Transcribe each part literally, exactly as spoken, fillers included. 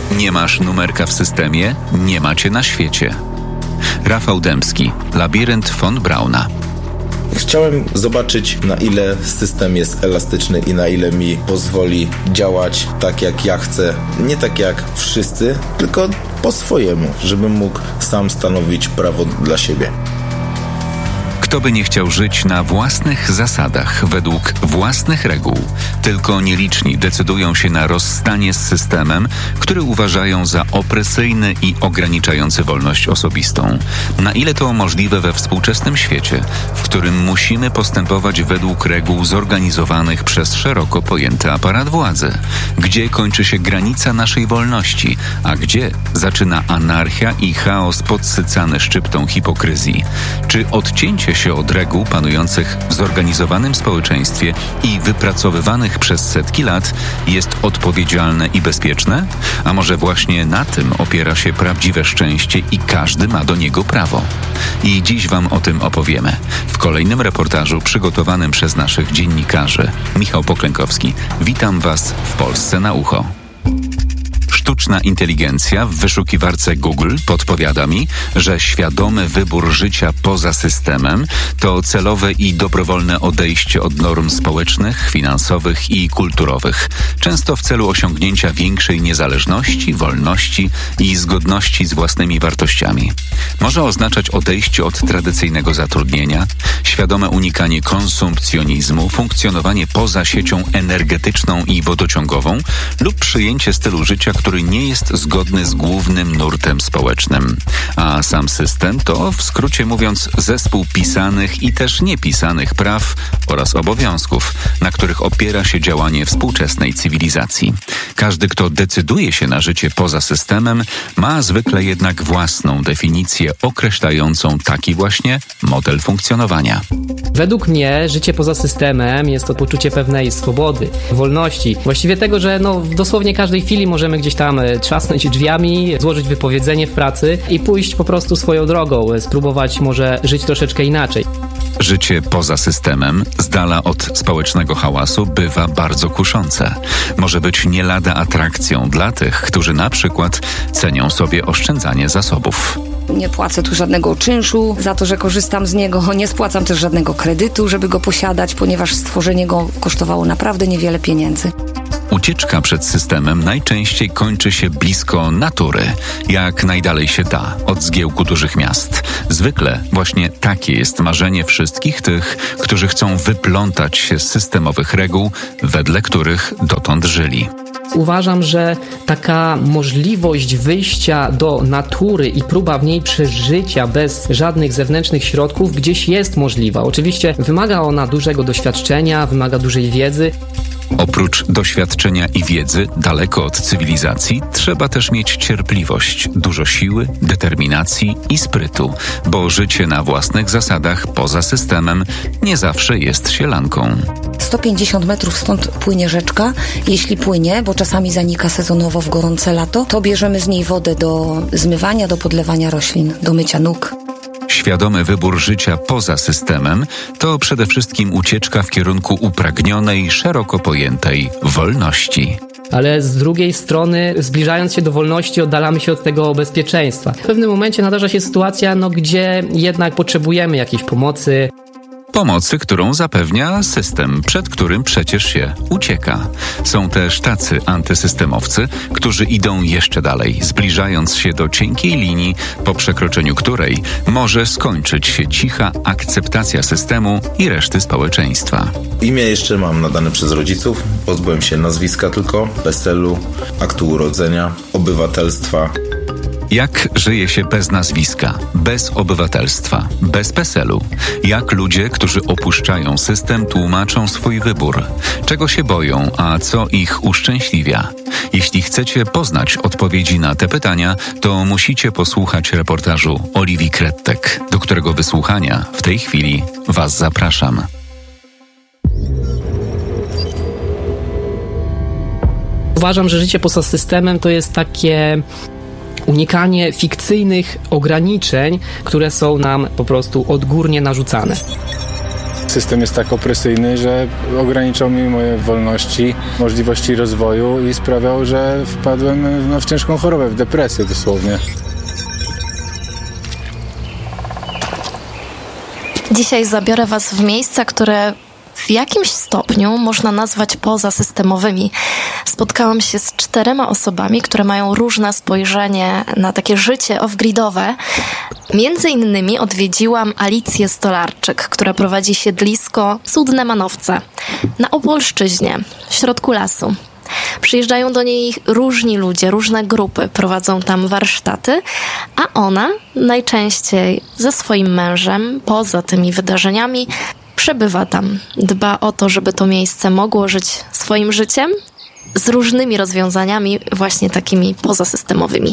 Nie masz numerka w systemie? Nie macie na świecie. Rafał Dębski, Labirynt von Brauna. Chciałem zobaczyć, na ile system jest elastyczny i na ile mi pozwoli działać tak, jak ja chcę. Nie tak jak wszyscy, tylko po swojemu, żebym mógł sam stanowić prawo dla siebie. Kto by nie chciał żyć na własnych zasadach, według własnych reguł? Tylko nieliczni decydują się na rozstanie z systemem, który uważają za opresyjny i ograniczający wolność osobistą. Na ile to możliwe we współczesnym świecie, w którym musimy postępować według reguł zorganizowanych przez szeroko pojęty aparat władzy? Gdzie kończy się granica naszej wolności, a gdzie zaczyna anarchia i chaos podsycany szczyptą hipokryzji? Czy odcięcie się od reguł panujących w zorganizowanym społeczeństwie i wypracowywanych przez setki lat jest odpowiedzialne i bezpieczne? A może właśnie na tym opiera się prawdziwe szczęście i każdy ma do niego prawo? I dziś Wam o tym opowiemy. W kolejnym reportażu przygotowanym przez naszych dziennikarzy. Michał Poklękowski. Witam Was w Polsce na ucho. Sztuczna inteligencja w wyszukiwarce Google podpowiada mi, że świadomy wybór życia poza systemem to celowe i dobrowolne odejście od norm społecznych, finansowych i kulturowych, często w celu osiągnięcia większej niezależności, wolności i zgodności z własnymi wartościami. Może oznaczać odejście od tradycyjnego zatrudnienia, świadome unikanie konsumpcjonizmu, funkcjonowanie poza siecią energetyczną i wodociągową lub przyjęcie stylu życia, który nie jest zgodny z głównym nurtem społecznym. A sam system to, w skrócie mówiąc, zespół pisanych i też niepisanych praw oraz obowiązków, na których opiera się działanie współczesnej cywilizacji. Każdy, kto decyduje się na życie poza systemem, ma zwykle jednak własną definicję określającą taki właśnie model funkcjonowania. Według mnie życie poza systemem jest to poczucie pewnej swobody, wolności. Właściwie tego, że no, w dosłownie każdej chwili możemy gdzieś tam trzasnąć drzwiami, złożyć wypowiedzenie w pracy i pójść po prostu swoją drogą, spróbować może żyć troszeczkę inaczej. Życie poza systemem, z dala od społecznego hałasu, bywa bardzo kuszące. Może być nie lada atrakcją dla tych, którzy na przykład cenią sobie oszczędzanie zasobów. Nie płacę tu żadnego czynszu za to, że korzystam z niego. Nie spłacam też żadnego kredytu, żeby go posiadać, ponieważ stworzenie go kosztowało naprawdę niewiele pieniędzy. Ucieczka przed systemem najczęściej kończy się blisko natury, jak najdalej się da, od zgiełku dużych miast. Zwykle właśnie takie jest marzenie wszystkich tych, którzy chcą wyplątać się z systemowych reguł, wedle których dotąd żyli. Uważam, że taka możliwość wyjścia do natury i próba w niej przeżycia bez żadnych zewnętrznych środków gdzieś jest możliwa. Oczywiście wymaga ona dużego doświadczenia, wymaga dużej wiedzy. Oprócz doświadczenia i wiedzy, daleko od cywilizacji, trzeba też mieć cierpliwość, dużo siły, determinacji i sprytu, bo życie na własnych zasadach, poza systemem, nie zawsze jest sielanką. sto pięćdziesiąt metrów stąd płynie rzeczka. Jeśli płynie, bo czasami zanika sezonowo w gorące lato, to bierzemy z niej wodę do zmywania, do podlewania roślin, do mycia nóg. Świadomy wybór życia poza systemem to przede wszystkim ucieczka w kierunku upragnionej, szeroko pojętej wolności. Ale z drugiej strony, zbliżając się do wolności, oddalamy się od tego bezpieczeństwa. W pewnym momencie nadarza się sytuacja, no, gdzie jednak potrzebujemy jakiejś pomocy. Pomocy, którą zapewnia system, przed którym przecież się ucieka. Są też tacy antysystemowcy, którzy idą jeszcze dalej, zbliżając się do cienkiej linii, po przekroczeniu której może skończyć się cicha akceptacja systemu i reszty społeczeństwa. Imię jeszcze mam nadane przez rodziców, pozbyłem się nazwiska tylko, PESEL-u, aktu urodzenia, obywatelstwa. Jak żyje się bez nazwiska, bez obywatelstwa, bez PESEL-u? Jak ludzie, którzy opuszczają system, tłumaczą swój wybór? Czego się boją, a co ich uszczęśliwia? Jeśli chcecie poznać odpowiedzi na te pytania, to musicie posłuchać reportażu Oliwii Krettek, do którego wysłuchania w tej chwili Was zapraszam. Uważam, że życie poza systemem to jest takie unikanie fikcyjnych ograniczeń, które są nam po prostu odgórnie narzucane. System jest tak opresyjny, że ograniczał mi moje wolności, możliwości rozwoju i sprawiał, że wpadłem no, w ciężką chorobę, w depresję dosłownie. Dzisiaj zabiorę Was w miejsca, które w jakimś stopniu można nazwać pozasystemowymi. Spotkałam się z czterema osobami, które mają różne spojrzenie na takie życie off-gridowe. Między innymi odwiedziłam Alicję Stolarczyk, która prowadzi siedlisko Cudne Manowce na Opolszczyźnie, w środku lasu. Przyjeżdżają do niej różni ludzie, różne grupy, prowadzą tam warsztaty, a ona najczęściej ze swoim mężem, poza tymi wydarzeniami, przebywa tam. Dba o to, żeby to miejsce mogło żyć swoim życiem z różnymi rozwiązaniami, właśnie takimi pozasystemowymi.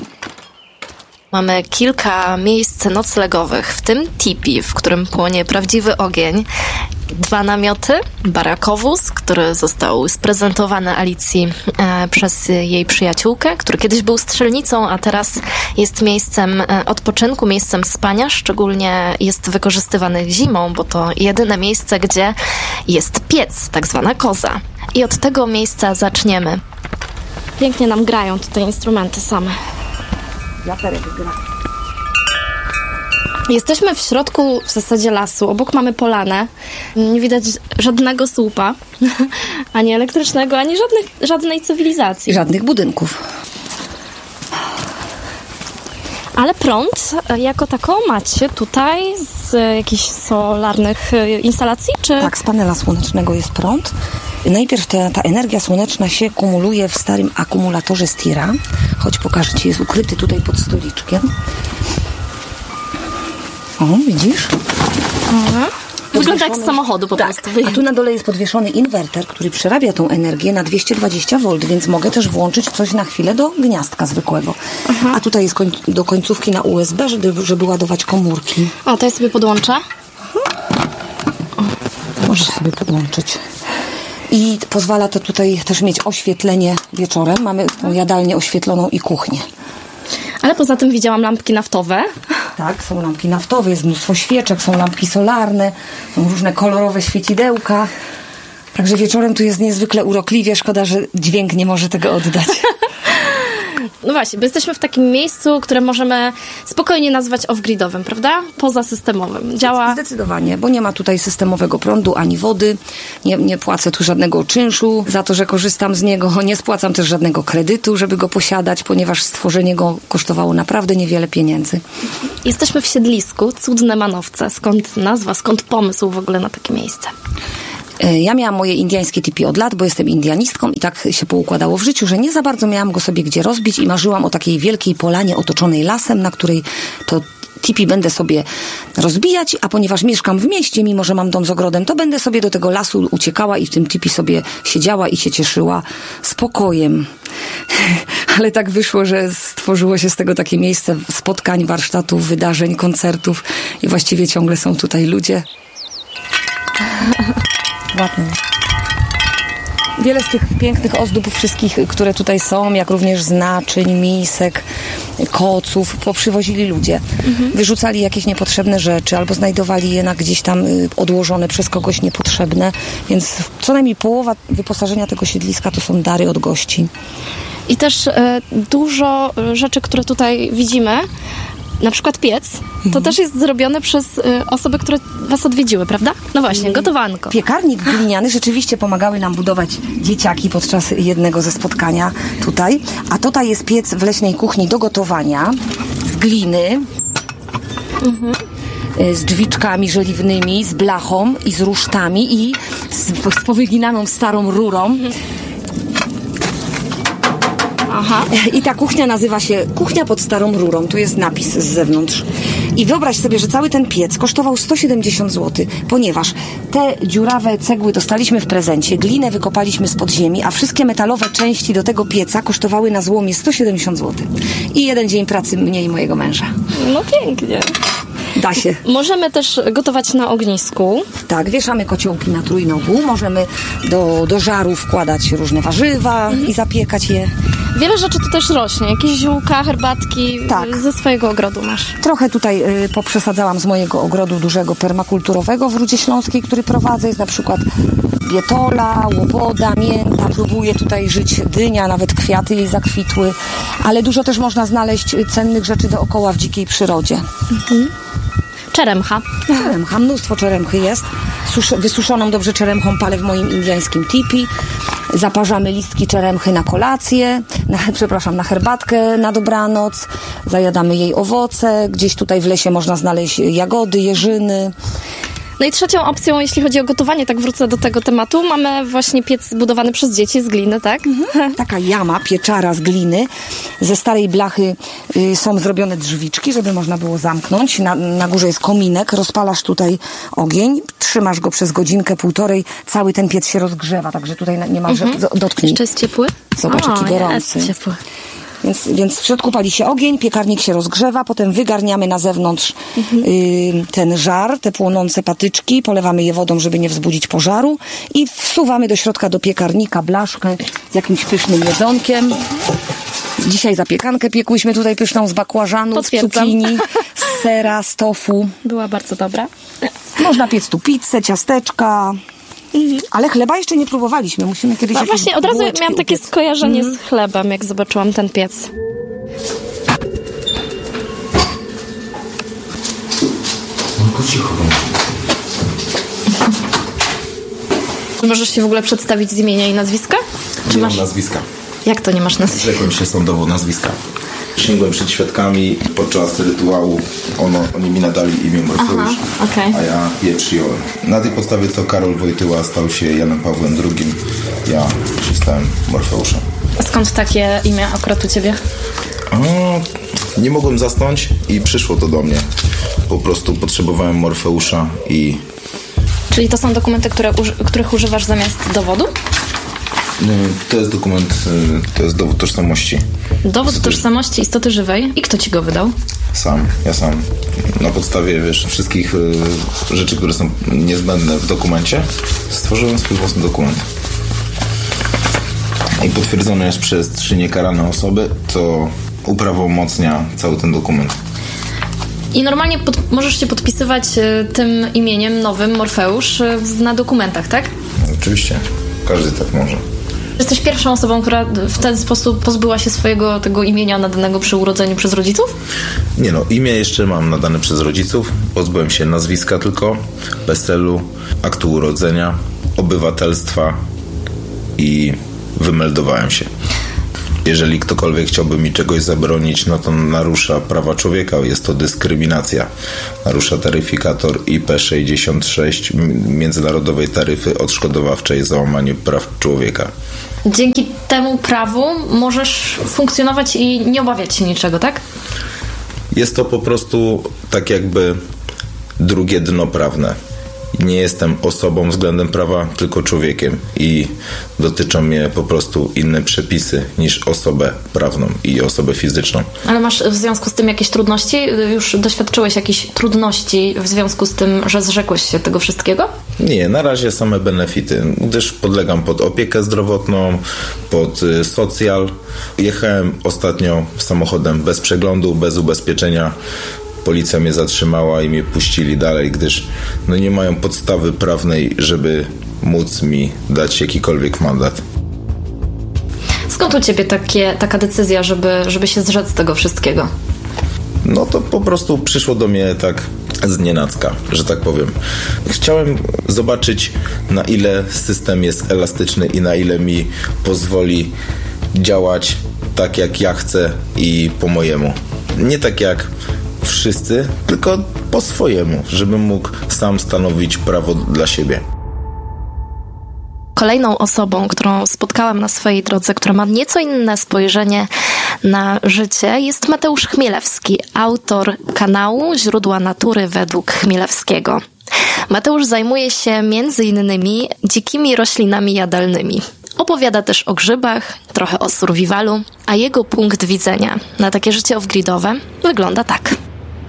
Mamy kilka miejsc noclegowych, w tym tipi, w którym płonie prawdziwy ogień. Dwa namioty, barakowóz, który został sprezentowany Alicji e, przez jej przyjaciółkę, który kiedyś był strzelnicą, a teraz jest miejscem e, odpoczynku, miejscem spania, szczególnie jest wykorzystywany zimą, bo to jedyne miejsce, gdzie jest piec, tak zwana koza. I od tego miejsca zaczniemy. Pięknie nam grają tutaj instrumenty same. Wiaterek gra. Jesteśmy w środku w zasadzie lasu. Obok mamy polanę. Nie widać żadnego słupa, ani elektrycznego, ani żadnych, żadnej cywilizacji. I żadnych budynków. Ale prąd jako taką macie tutaj z jakichś solarnych instalacji, czy? Tak, z panela słonecznego jest prąd. Najpierw ta, ta energia słoneczna się kumuluje w starym akumulatorze Stira. Choć pokażę Ci, jest ukryty tutaj pod stoliczkiem. O, widzisz? Mhm. Wygląda jak z samochodu po tak. prostu. A tu na dole jest podwieszony inwerter, który przerabia tą energię na dwieście dwadzieścia wolt, więc mogę też włączyć coś na chwilę do gniazdka zwykłego. Mhm. A tutaj jest koń- do końcówki na U S B, żeby, żeby ładować komórki. O, to ja sobie podłączę. Możesz sobie podłączyć. I pozwala to tutaj też mieć oświetlenie wieczorem. Mamy tą jadalnię oświetloną i kuchnię. Ale poza tym widziałam lampki naftowe. Tak, są lampki naftowe, jest mnóstwo świeczek, są lampki solarne, są różne kolorowe świecidełka. Także wieczorem tu jest niezwykle urokliwie. Szkoda, że dźwięk nie może tego oddać. No właśnie, bo jesteśmy w takim miejscu, które możemy spokojnie nazwać off-gridowym, prawda? Pozasystemowym. Działa... Zdecydowanie, bo nie ma tutaj systemowego prądu ani wody. Nie, nie płacę tu żadnego czynszu za to, że korzystam z niego. Nie spłacam też żadnego kredytu, żeby go posiadać, ponieważ stworzenie go kosztowało naprawdę niewiele pieniędzy. Jesteśmy w siedlisku Cudne Manowce. Skąd nazwa, skąd pomysł w ogóle na takie miejsce? Ja miałam moje indiańskie tipi od lat, bo jestem indianistką i tak się poukładało w życiu, że nie za bardzo miałam go sobie gdzie rozbić i marzyłam o takiej wielkiej polanie otoczonej lasem, na której to tipi będę sobie rozbijać, a ponieważ mieszkam w mieście, mimo że mam dom z ogrodem, to będę sobie do tego lasu uciekała i w tym tipi sobie siedziała i się cieszyła spokojem. Ale tak wyszło, że stworzyło się z tego takie miejsce spotkań, warsztatów, wydarzeń, koncertów i właściwie ciągle są tutaj ludzie. Ładnie. Wiele z tych pięknych ozdób wszystkich, które tutaj są, jak również z naczyń, misek, koców, poprzywozili ludzie. Mhm. Wyrzucali jakieś niepotrzebne rzeczy albo znajdowali je na gdzieś tam odłożone przez kogoś niepotrzebne. Więc co najmniej połowa wyposażenia tego siedliska to są dary od gości. I też e, dużo rzeczy, które tutaj widzimy, na przykład piec, to mhm. też jest zrobione przez y, osoby, które was odwiedziły, prawda? No właśnie, gotowanko. Piekarnik gliniany rzeczywiście pomagały nam budować dzieciaki podczas jednego ze spotkania tutaj. A tutaj jest piec w leśnej kuchni do gotowania z gliny, mhm. z drzwiczkami żeliwnymi, z blachą i z rusztami i z, z powyginaną starą rurą. Mhm. Aha. I ta kuchnia nazywa się Kuchnia pod starą rurą. Tu jest napis z zewnątrz. I wyobraź sobie, że cały ten piec kosztował sto siedemdziesiąt złotych, ponieważ te dziurawe cegły dostaliśmy w prezencie, glinę wykopaliśmy spod ziemi, a wszystkie metalowe części do tego pieca kosztowały na złomie sto siedemdziesiąt złotych. I jeden dzień pracy mnie i mojego męża. No pięknie. Da się. Możemy też gotować na ognisku. Tak, wieszamy kociołki na trójnogu. Możemy do, do żaru wkładać różne warzywa mhm. i zapiekać je. Wiele rzeczy tu też rośnie. Jakieś ziółka, herbatki Tak. ze swojego ogrodu masz. Trochę tutaj y, poprzesadzałam z mojego ogrodu dużego permakulturowego w Rudzie Śląskiej, który prowadzę. Jest na przykład bietola, łoboda, mięta. Próbuję tutaj żyć dynia, nawet kwiaty jej zakwitły. Ale dużo też można znaleźć cennych rzeczy dookoła w dzikiej przyrodzie. Czeremcha. Czeremcha, mnóstwo czeremchy jest. Susz, wysuszoną dobrze czeremchą palę w moim indyjskim tipi. Zaparzamy listki czeremchy na kolację, na, przepraszam, na herbatkę na dobranoc. Zajadamy jej owoce. Gdzieś tutaj w lesie można znaleźć jagody, jeżyny. No i trzecią opcją, jeśli chodzi o gotowanie, tak wrócę do tego tematu, mamy właśnie piec zbudowany przez dzieci z gliny, tak? Mhm. Taka jama, pieczara z gliny. Ze starej blachy y, są zrobione drzwiczki, żeby można było zamknąć. Na, na górze jest kominek, rozpalasz tutaj ogień, trzymasz go przez godzinkę, półtorej, cały ten piec się rozgrzewa, także tutaj niemalże mhm. dotknij. Jeszcze jest ciepły? Zobacz, o, jaki gorący. Jest ciepły. Więc, więc w środku pali się ogień, piekarnik się rozgrzewa, potem wygarniamy na zewnątrz mhm. y, ten żar, te płonące patyczki, polewamy je wodą, żeby nie wzbudzić pożaru i wsuwamy do środka do piekarnika blaszkę z jakimś pysznym jedzonkiem. Dzisiaj zapiekankę piekłyśmy tutaj pyszną z bakłażanów, z cukinii, z sera, z tofu. Była bardzo dobra. Można piec tu pizzę, ciasteczka. Mhm. Ale chleba jeszcze nie próbowaliśmy. Musimy kiedyś no właśnie, od razu miałam takie upiec. skojarzenie mhm. z chlebem, jak zobaczyłam ten piec. Tylko cicho. Możesz się w ogóle przedstawić z imienia i nazwiska? Czy nie masz mam nazwiska? Jak to nie masz nazwiska? Zrzekłem się sądowo nazwiska. Sięgłem przed świadkami podczas rytuału. Ono, oni mi nadali imię Morfeusz, okay. a ja je przyjąłem. Na tej podstawie to Karol Wojtyła stał się Janem Pawłem drugim. Ja się stałem Morfeuszem. A skąd takie imię akurat u ciebie? O, nie mogłem zasnąć i przyszło to do mnie. Po prostu potrzebowałem Morfeusza i... Czyli to są dokumenty, które, których używasz zamiast dowodu? To jest dokument, to jest dowód tożsamości. Dowód Istoty... tożsamości istoty żywej. I kto ci go wydał? Sam, ja sam. Na podstawie, wiesz, wszystkich y, rzeczy, które są niezbędne w dokumencie, stworzyłem swój własny dokument. I potwierdzone jest przez trzy niekarane osoby, to uprawomocnia cały ten dokument. I normalnie pod, możesz się podpisywać y, tym imieniem nowym Morfeusz y, na dokumentach, tak? Oczywiście. Każdy tak może. Jesteś pierwszą osobą, która w ten sposób pozbyła się swojego tego imienia nadanego przy urodzeniu przez rodziców? Nie no, imię jeszcze mam nadane przez rodziców. Pozbyłem się nazwiska tylko, PESEL-u, aktu urodzenia, obywatelstwa i wymeldowałem się. Jeżeli ktokolwiek chciałby mi czegoś zabronić, no to narusza prawa człowieka. Jest to dyskryminacja. Narusza taryfikator I P sześćdziesiąt sześć Międzynarodowej Taryfy Odszkodowawczej za łamanie praw człowieka. Dzięki temu prawu możesz funkcjonować i nie obawiać się niczego, tak? Jest to po prostu tak jakby drugie dno prawne. Nie jestem osobą względem prawa, tylko człowiekiem i dotyczą mnie po prostu inne przepisy niż osobę prawną i osobę fizyczną. Ale masz w związku z tym jakieś trudności? Już doświadczyłeś jakichś trudności w związku z tym, że zrzekłeś się tego wszystkiego? Nie, na razie same benefity, gdyż podlegam pod opiekę zdrowotną, pod socjal. Jechałem ostatnio samochodem bez przeglądu, bez ubezpieczenia. Policja mnie zatrzymała i mnie puścili dalej, gdyż no nie mają podstawy prawnej, żeby móc mi dać jakikolwiek mandat. Skąd u ciebie takie, taka decyzja, żeby, żeby się zrzec tego wszystkiego? No to po prostu przyszło do mnie tak znienacka, że tak powiem. Chciałem zobaczyć, na ile system jest elastyczny i na ile mi pozwoli działać tak, jak ja chcę i po mojemu. Nie tak jak wszyscy, tylko po swojemu, żebym mógł sam stanowić prawo dla siebie. Kolejną osobą, którą spotkałam na swojej drodze, która ma nieco inne spojrzenie na życie, jest Mateusz Chmielewski, autor kanału Źródła Natury według Chmielewskiego. Mateusz zajmuje się między innymi dzikimi roślinami jadalnymi. Opowiada też o grzybach, trochę o survivalu, a jego punkt widzenia na takie życie off-gridowe wygląda tak.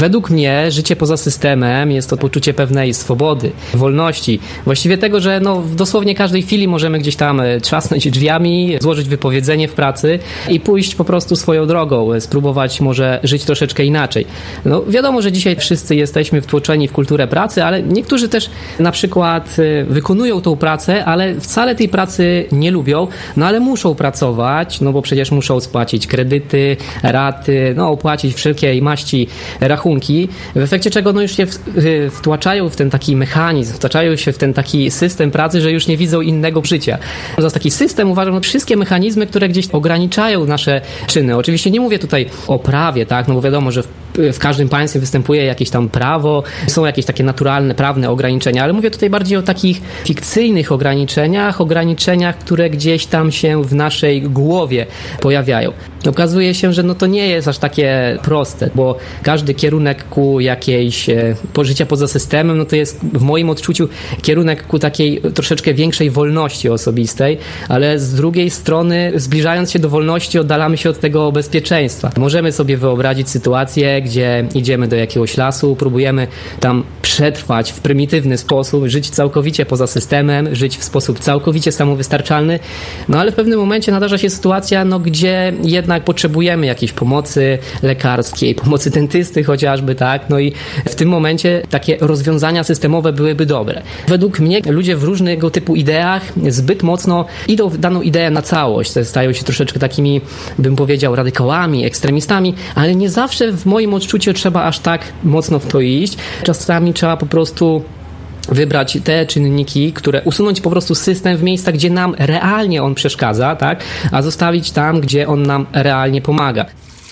Według mnie życie poza systemem jest to poczucie pewnej swobody, wolności. Właściwie tego, że no, w dosłownie każdej chwili możemy gdzieś tam trzasnąć drzwiami, złożyć wypowiedzenie w pracy i pójść po prostu swoją drogą, spróbować może żyć troszeczkę inaczej. No wiadomo, że dzisiaj wszyscy jesteśmy wtłoczeni w kulturę pracy, ale niektórzy też na przykład wykonują tą pracę, ale wcale tej pracy nie lubią, no ale muszą pracować, no bo przecież muszą spłacić kredyty, raty, no opłacić wszelkiej maści rachunki, w efekcie czego no już się wtłaczają w ten taki mechanizm, wtłaczają się w ten taki system pracy, że już nie widzą innego życia. Za taki system uważam, że wszystkie mechanizmy, które gdzieś ograniczają nasze czyny. Oczywiście nie mówię tutaj o prawie, tak, no bo wiadomo, że w, w każdym państwie występuje jakieś tam prawo, są jakieś takie naturalne, prawne ograniczenia, ale mówię tutaj bardziej o takich fikcyjnych ograniczeniach, ograniczeniach, które gdzieś tam się w naszej głowie pojawiają. Okazuje się, że no to nie jest aż takie proste, bo każdy kierunek ku jakiejś e, życia poza systemem, no to jest w moim odczuciu kierunek ku takiej troszeczkę większej wolności osobistej, ale z drugiej strony zbliżając się do wolności oddalamy się od tego bezpieczeństwa. Możemy sobie wyobrazić sytuację, gdzie idziemy do jakiegoś lasu, próbujemy tam przetrwać w prymitywny sposób, żyć całkowicie poza systemem, żyć w sposób całkowicie samowystarczalny, no ale w pewnym momencie nadarza się sytuacja, no gdzie jednak potrzebujemy jakiejś pomocy lekarskiej, pomocy dentysty chociażby, tak, no i w tym momencie takie rozwiązania systemowe byłyby dobre. Według mnie ludzie w różnego typu ideach zbyt mocno idą w daną ideę na całość, stają się troszeczkę takimi, bym powiedział, radykałami, ekstremistami, ale nie zawsze w moim odczuciu trzeba aż tak mocno w to iść. Czasami trzeba po prostu wybrać te czynniki, które usunąć po prostu system w miejscach, gdzie nam realnie on przeszkadza, tak, a zostawić tam, gdzie on nam realnie pomaga.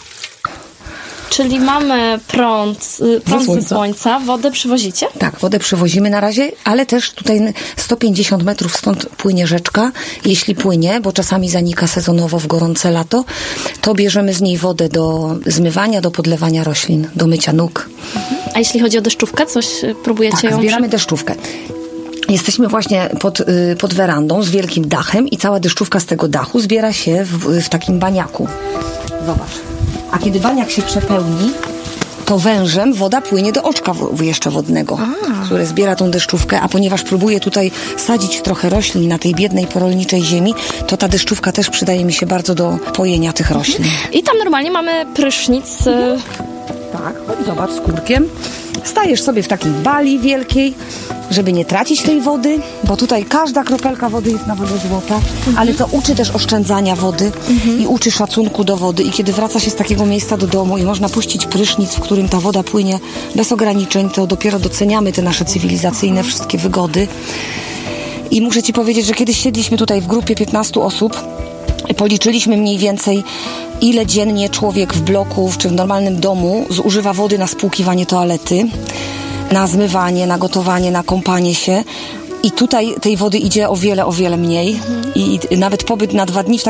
Czyli mamy prąd, prąd ze słońca, wodę przywozicie? Tak, wodę przywozimy na razie, ale też tutaj sto pięćdziesiąt metrów stąd płynie rzeczka. Jeśli płynie, bo czasami zanika sezonowo w gorące lato, to bierzemy z niej wodę do zmywania, do podlewania roślin, do mycia nóg. A jeśli chodzi o deszczówkę, coś próbujecie tak, ją... zbieramy deszczówkę. Jesteśmy właśnie pod, pod werandą z wielkim dachem i cała deszczówka z tego dachu zbiera się w, w takim baniaku. Zobacz. A kiedy baniak się przepełni, to wężem woda płynie do oczka w, jeszcze wodnego, a. które zbiera tą deszczówkę, a ponieważ próbuję tutaj sadzić trochę roślin na tej biednej, porolniczej ziemi, to ta deszczówka też przydaje mi się bardzo do pojenia tych roślin. I tam normalnie mamy prysznic. Mhm. Tak, chodź zobacz, z kurkiem. Stajesz sobie w takiej bali wielkiej, żeby nie tracić tej wody, bo tutaj każda kropelka wody jest na wodę złota, mhm. ale to uczy też oszczędzania wody mhm. i uczy szacunku do wody. I kiedy wraca się z takiego miejsca do domu i można puścić prysznic, w którym ta woda płynie bez ograniczeń, to dopiero doceniamy te nasze cywilizacyjne wszystkie wygody. I muszę ci powiedzieć, że kiedyś siedliśmy tutaj w grupie piętnastu osób, policzyliśmy mniej więcej, ile dziennie człowiek w bloku czy w normalnym domu zużywa wody na spłukiwanie toalety, na zmywanie, na gotowanie, na kąpanie się. I tutaj tej wody idzie o wiele, o wiele mniej. I nawet pobyt na dwa dni w